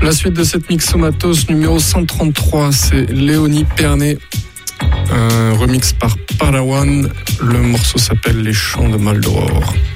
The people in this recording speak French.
La suite de cette Mixomatos numéro 133, c'est Léonie Pernet, un remix par Padawan. Le morceau s'appelle Les Chants de Maldoror.